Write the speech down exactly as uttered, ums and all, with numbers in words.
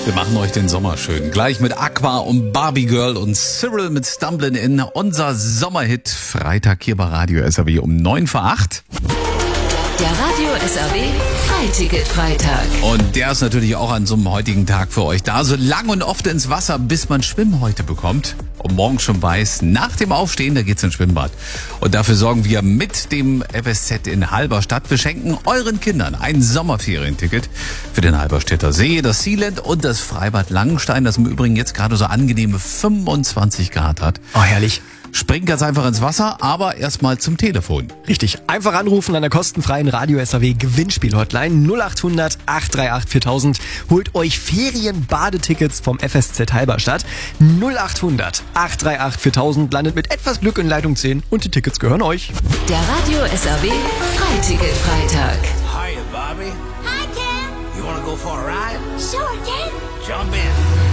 Wir machen euch den Sommer schön. Gleich mit Aqua und Barbie Girl und Cyril mit Stumblin' In. Unser Sommerhit Freitag hier bei Radio S R W um neun vor acht. Der Radio S R W Freiticket-Freitag. Und der ist natürlich auch an so einem heutigen Tag für euch da. So lang und oft ins Wasser, bis man Schwimmhäute bekommt. Und morgen schon weiß, nach dem Aufstehen, da geht's ins Schwimmbad. Und dafür sorgen wir mit dem F S Z in Halberstadt. Wir schenken euren Kindern ein Sommerferienticket für den Halberstädter See, das Sealand und das Freibad Langenstein, das im Übrigen jetzt gerade so angenehme fünfundzwanzig Grad hat. Oh, herrlich. Springt ganz einfach ins Wasser, aber erstmal zum Telefon. Richtig. Einfach anrufen an der kostenfreien Radio S R W Gewinnspiel-Hotline null acht hundert acht drei acht viertausend. Holt euch Ferien-Badetickets vom F S Z Halberstadt. null acht hundert acht drei acht viertausend landet mit etwas Glück in Leitung zehn und die Tickets gehören euch. Der Radio S R W Freiticket-Freitag. Hiya, Bobby. Hi, Ken. You wanna go for a ride? Sure, Ken. Jump in.